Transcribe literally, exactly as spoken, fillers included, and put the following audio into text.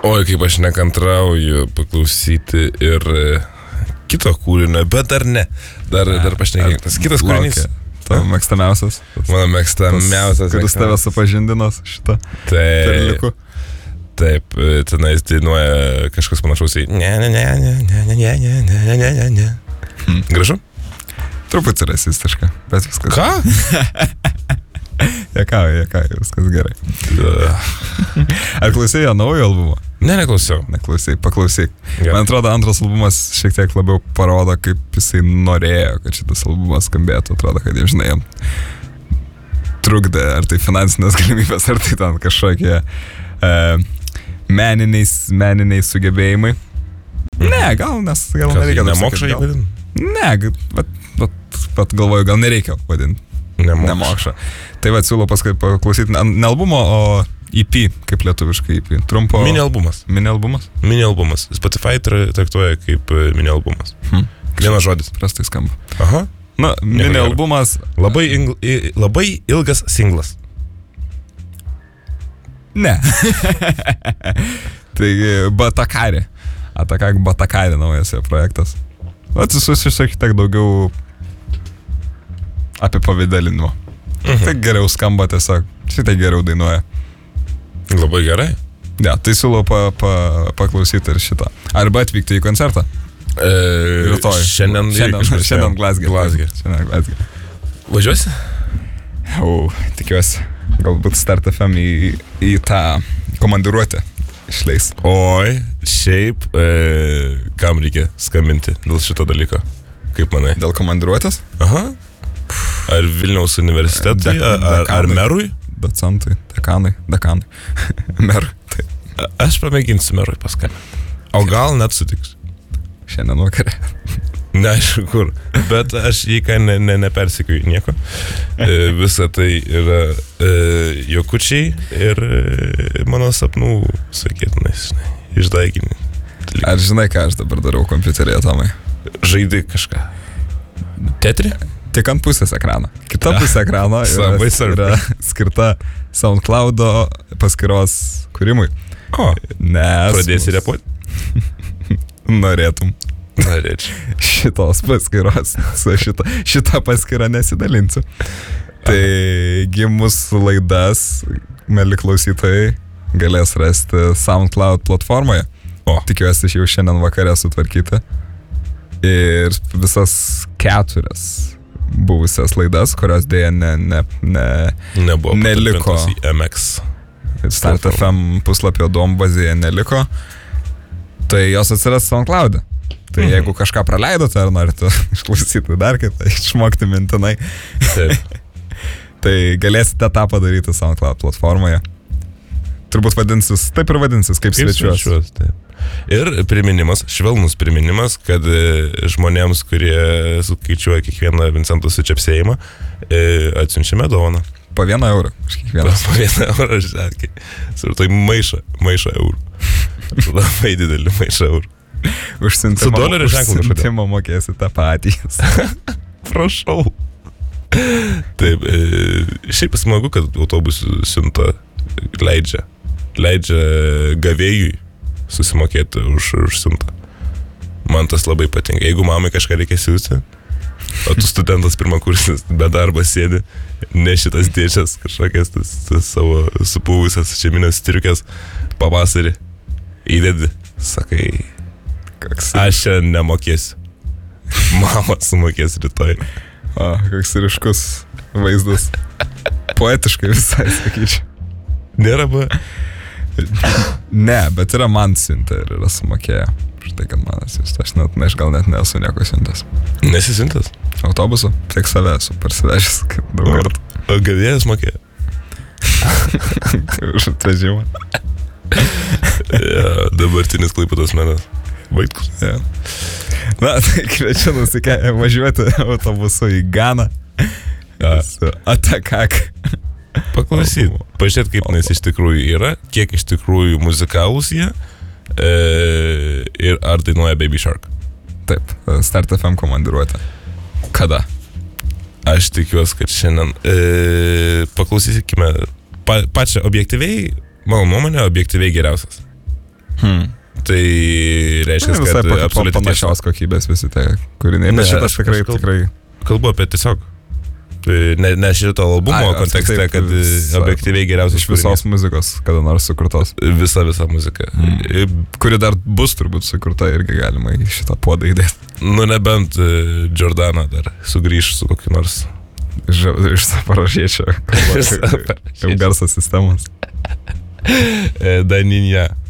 Oi, kaip aš nekantrauju paklausyti ir kito kūrinio, bet dar ne. Dar, dar pašnekėk. Tas kitas kūrinys. Tavo mėgstamiausias. Mano mėgstamiausias. Kuris tave supažindinos šitą perliku. Taip, tenais dainuoja kažkas panašaus į ne, ne, ne, ne, ne, ne, ne, ne, ne, ne, ne, ne. Gražu? Truputį rasistiška, bet viskas. Ką? Jekauju, jekauju, viskas gerai. Ar klausėjai jo naujo albumo? Ne, neklausiau. Neklausiai, paklausyk. Yeah. Man atrodo, antras albumas šiek tiek labiau parodo, kaip jisai norėjo, kad šitas albumas skambėtų. Atrodo, kad jie, žinai, jam trukdė, ar tai finansinės galimybės, ar tai ten kažkokie e, meniniai, meniniai sugebėjimai. Mm. Ne, gal, nes gal Kas, nereikia. Nemokša jį vadinti? Ne, bet, bet, bet galvoju, gal nereikia vadinti. Nemokša. Nemokša. Tai va, siūlau paskui paklausyti ne albumo, o E P, kaip lietuviškai E P. Trumpo... Mini albumas. Mini albumas? Mini albumas. Spotify traktuoja kaip mini albumas. Hmm. Vienas žodis. Prastai skamba. Aha. Na, mini Nieko albumas... Labai, ingl, labai ilgas singlas. Ne. Taigi, Batakarė. Atakak Batakarė naujas jo projektas. Atsisusi šiek tiek daugiau apie pavidalinimo. Mhm. Tai geriau skamba tiesiog. Šitai geriau dainuoja. Labai gerai. Ne, ja, tai siūlau pa, pa, paklausyti ir šitą. Arba atvykti į koncertą. E, Rytoj. Šiandien. Šiandien, šiandien Glasgow. Glasgow. Šiandien Glasgow. Važiuosi? O, tikiuosi. Galbūt Start F M į, į tą komandiruotę išleis. Oi, šiaip, e, kam reikia skambinti dėl šito dalyko? Kaip manai? Dėl komandiruotės? Aha. Ar Vilniaus universitetui, De- ar, ar merui? Docentui, dekanai, dekanai. Merui. Tai. Aš pamėginsiu merui paskambinti. O gal net sutiks. Šiandien vakarė. Neaišku kur. Bet aš jį ką ne, ne, nepersikėjau nieko. E, visa tai yra e, jokučiai ir e, mano sapnų, sakytinai, išdaigini. Ar žinai, ką aš dabar darau kompiuterėje, Tomai? Žaidai kažką. Tetri? Tik ant pusės ekrano. Kita pusė ekrano yra, yra skirta SoundCloudo paskyros kūrimui. O, nes... Pradėsi repuoti? Norėtum. Norėčiau. Šitos paskyros. Su šita, šitą paskyrą nesidalinsiu. Taigi mūsų laidas, mėly klausytojai, galės rasti SoundCloud platformoje. O, tikiuosi jau šiandien vakarę sutvarkyti. Ir visas keturias buvusias laidas, kurios dėja ne, ne, ne, nebuvo neliko. Į M X. Start F M puslapio duombazėje neliko. Tai jos atsiras SoundCloud'e. Tai mhm. jeigu kažką praleidote ar norite išklausyti dar kitą, išmokti mintinai, tai galėsite tą padaryti SoundCloud platformoje. Turbūt vadinsis, taip ir vadinsis, kaip, kaip svečiuos. svečiuos taip. Ir priminimas, švelnus priminimas, kad žmonėms, kurie skaičiuoja kiekvieną Vincento sučiapsėjimą, atsiunčiame dovaną. Po vieną eurą. Po vieną eurą, žinai. Surtai maišą, maišą eurų. Labai didelį maišą eurų. Užsiuntimo, su dolerio ženklu. Užsiuntimo mokėsi tą patį. Prašau. Taip, šiaip smagu, kad autobusų siunta leidžia. Leidžia gavėjui susimokėti už, už siuntą. Man tas labai patinka. Jeigu mamai kažką reikia siūsti, o tu studentas pirmakursis be darbo sėdi, ne šitas dėčias kažkokias tas, tas savo supūvusias šeiminės striukės pavasarį įdedi, sakai, koks... aš šiandien nemokėsiu. Mama sumokės rytoj. O, koks ryškus vaizdas. Poetiškai visai, sakyčiau. Nėra ba... Ne, bet yra man siuntė ir yra sumokėję. Štai, kad man atsiuntė. Aš net, ne, aš gal net nesu nieko siuntęs. Nesisiuntęs? Autobusu, tiek save esu parsivežęs daug kartų. O gavėjas mokėjo? Už atvežimą. Ja, dabartinis Klaipėdos meras. Vaitkus. Ja. Na, tai kviečiu nusikė, važiuoti autobusu į Ganą. Ja. Atakak. Paklausyt, pažiūrėt, kaip jis iš tikrųjų yra, kiek iš tikrųjų muzikalūs jie e, ir ar dainuoja Baby Shark. Taip, Start F M komandiruotė. Kada? Aš tikiuosi, kad šiandien e, paklausysime pa, pačią objektyviai, mano nuomonė, objektyviai geriausias. Hmm. Tai reiškia, Na, kad absoliučiai panašios kokybės visi tie kūriniai. Bet šitas tikrai, kalb, tikrai... Kalbu apie tiesiog. Ne, ne šito albumo Ai, kontekste, taip, kad visa, objektyviai geriausias iš visos kūrinys. Muzikos, kada nors sukurtos. Visa, visa muzika. Mm. Kuri dar bus turbūt sukurta irgi galima į šitą puodą įdėti. Nu, nebent Jordana dar sugrįž su kokiu nors. Iš Zaporožiečio. Kaip garso sistemos. Daninja.